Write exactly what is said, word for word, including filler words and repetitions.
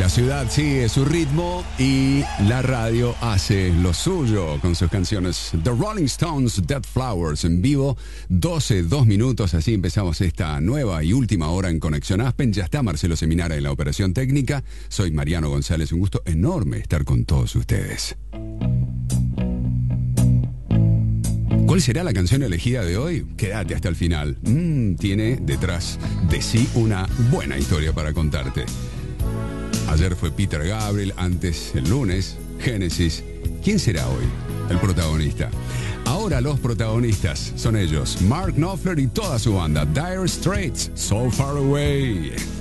La ciudad sigue su ritmo y la radio hace lo suyo con sus canciones. The Rolling Stones, Dead Flowers en vivo, doce, dos minutos, así empezamos esta nueva y última hora en Conexión Aspen. Ya está Marcelo Seminara en la operación técnica. Soy Mariano González, un gusto enorme estar con todos ustedes. ¿Cuál será la canción elegida de hoy? Quédate hasta el final. Mm, tiene detrás de sí una buena historia para contarte. Ayer fue Peter Gabriel, antes el lunes, Genesis. ¿Quién será hoy el protagonista? Ahora los protagonistas son ellos, Mark Knopfler y toda su banda, Dire Straits, So Far Away.